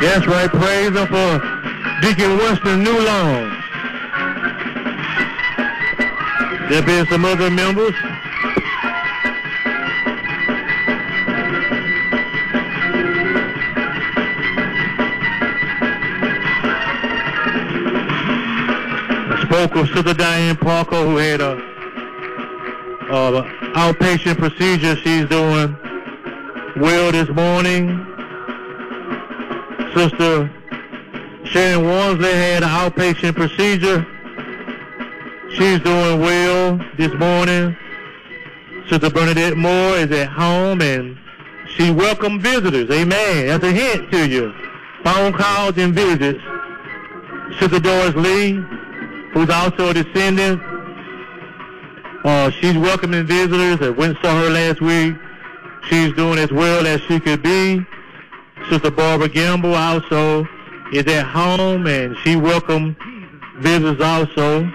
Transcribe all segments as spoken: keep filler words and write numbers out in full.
That's right. Praise Him for Deacon Winston Newlong. There been some other members. I spoke with Sister Diane Parker, who had a uh, outpatient procedure. She's doing well this morning. Sister Sharon Wansley had an outpatient procedure. She's doing well this morning. Sister Bernadette Moore is at home and she welcomed visitors. Amen. That's a hint to you. Phone calls and visits. Sister Doris Lee, who's also a descendant, uh, she's welcoming visitors. I went and saw her last week. She's doing as well as she could be. Sister Barbara Gamble also is at home and she welcomed visitors also.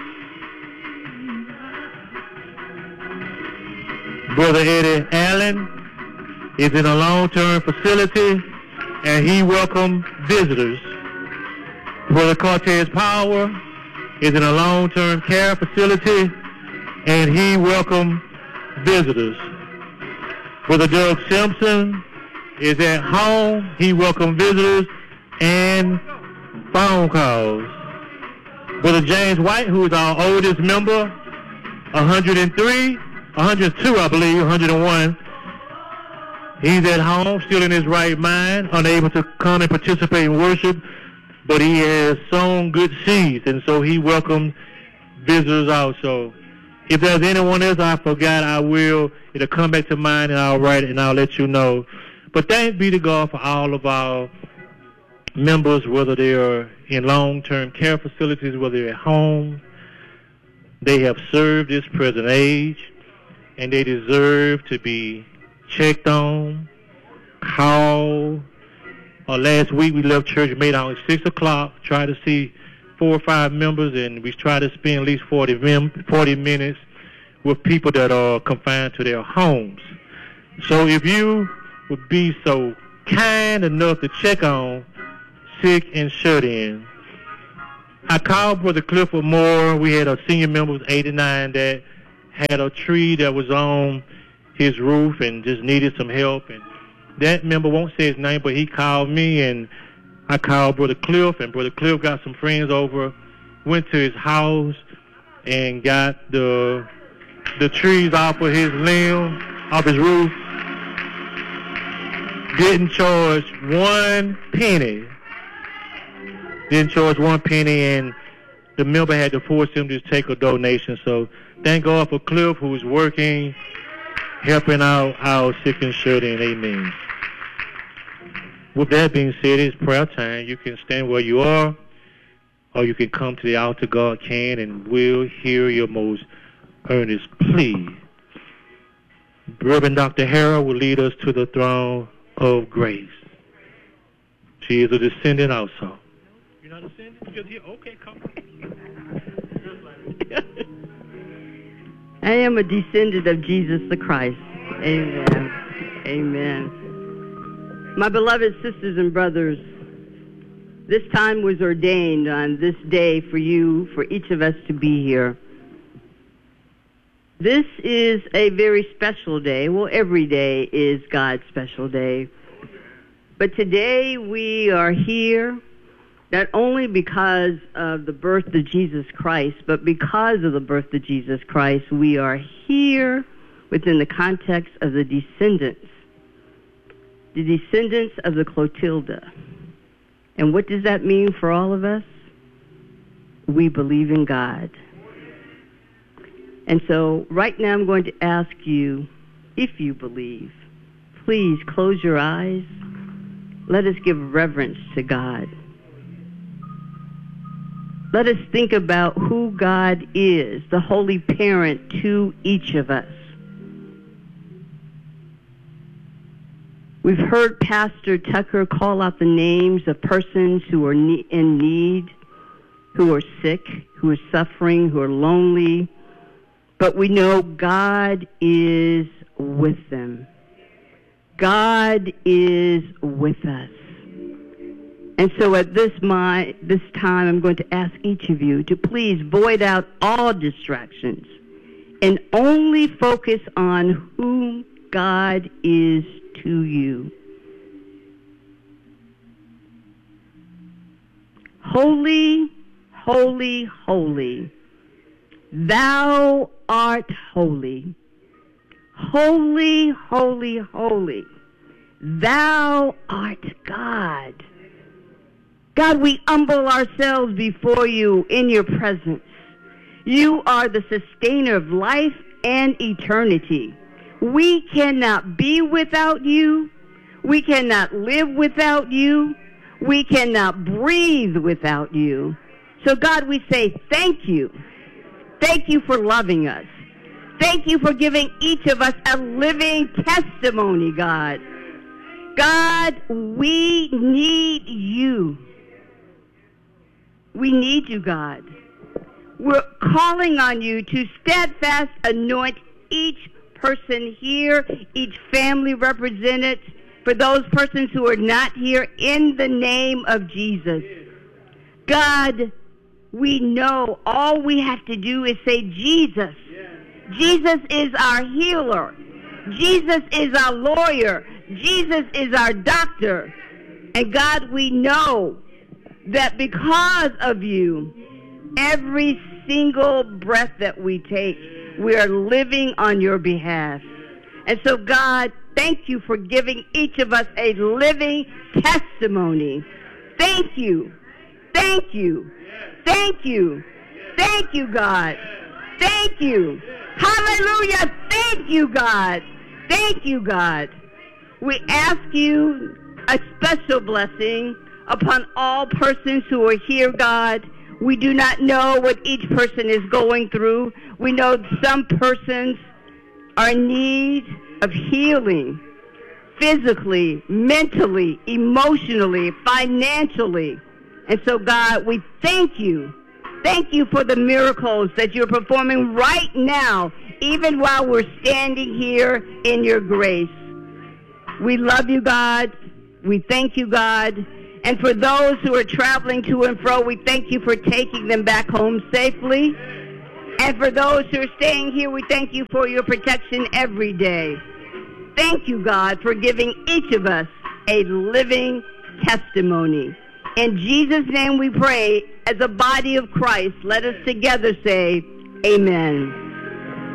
Brother Eddie Allen is in a long-term facility, and he welcomed visitors. Brother Cortez Power is in a long-term care facility, and he welcomed visitors. Brother Doug Simpson is at home. He welcomed visitors and phone calls. Brother James White, who is our oldest member, one hundred three, one hundred two, I believe, one hundred one. He's at home, still in his right mind, unable to come and participate in worship, but he has sown good seeds, and so he welcomed visitors also. If there's anyone else I forgot, I will. It'll come back to mind, and I'll write it, and I'll let you know. But thanks be to God for all of our members, whether they are in long-term care facilities, whether they're at home. They have served this present age, and they deserve to be checked on, called. Uh, last week we left church made out at six o'clock, tried to see four or five members, and we tried to spend at least forty, mem- forty minutes with people that are confined to their homes. So if you would be so kind enough to check on sick and shut-in. I called Brother Clifford Moore. We had a senior member who was eighty-nine that had a tree that was on his roof and just needed some help. And that member won't say his name, but he called me, and I called Brother Cliff, and Brother Cliff got some friends over, went to his house, and got the the trees off of his limb, off his roof. Didn't charge one penny. Didn't charge one penny, and the member had to force him to take a donation. So thank God for Cliff, who is working, helping out our sick and shut-in. Amen. With that being said, it's prayer time. You can stand where you are, or you can come to the altar. God can and will hear your most earnest plea. Reverend Doctor Harrell will lead us to the throne of grace. She is a descendant also. You're not a descendant? You're just here? Okay, come on. I am a descendant of Jesus the Christ. Amen. Amen. My beloved sisters and brothers, this time was ordained on this day for you, for each of us to be here. This is a very special day. Well, every day is God's special day. But today we are here not only because of the birth of Jesus Christ, but because of the birth of Jesus Christ, we are here within the context of the descendants, the descendants of the Clotilda. And what does that mean for all of us? We believe in God. And so right now I'm going to ask you, if you believe, please close your eyes. Let us give reverence to God. Let us think about who God is, the Holy Parent to each of us. We've heard Pastor Tucker call out the names of persons who are in need, who are sick, who are suffering, who are lonely. But we know God is with them. God is with us. And so at this, my, this time, I'm going to ask each of you to please void out all distractions and only focus on who God is to you. Holy, holy, holy, thou art holy. Holy, holy, holy, thou art God. God, we humble ourselves before you in your presence. You are the sustainer of life and eternity. We cannot be without you. We cannot live without you. We cannot breathe without you. So God, we say thank you. Thank you for loving us. Thank you for giving each of us a living testimony, God. God, we need you. We need you, God. We're calling on you to steadfast anoint each person here, each family represented, for those persons who are not here, in the name of Jesus. God, we know all we have to do is say Jesus. Jesus is our healer. Jesus is our lawyer. Jesus is our doctor. And God, we know that because of you, every single breath that we take, we are living on your behalf. And so, God, thank you for giving each of us a living testimony. Thank you. Thank you. Thank you. Thank you, God. Thank you. Hallelujah. Thank you, God. Thank you, God. We ask you a special blessing upon all persons who are here, God. We do not know what each person is going through. We know some persons are in need of healing, physically, mentally, emotionally, financially. And so, God, we thank you. Thank you for the miracles that you're performing right now, even while we're standing here in your grace. We love you, God. We thank you, God. And for those who are traveling to and fro, we thank you for taking them back home safely. And for those who are staying here, we thank you for your protection every day. Thank you, God, for giving each of us a living testimony. In Jesus' name we pray, as a body of Christ, let us together say, amen.